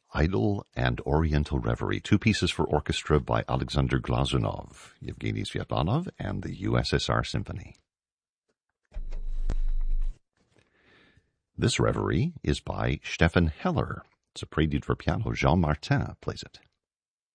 Idyll and Oriental Reverie, two pieces for orchestra by Alexander Glazunov, Yevgeny Sviatlanov, and the USSR Symphony. This reverie is by Stefan Heller. It's a prelude for piano. Jean Martin plays it.